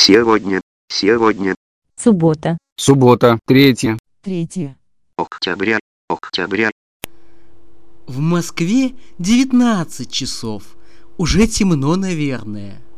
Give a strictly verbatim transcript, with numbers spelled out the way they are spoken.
Сегодня, сегодня. Суббота. Суббота, третье. Третье. Октября, октября. В Москве девятнадцать часов. Уже темно, наверное.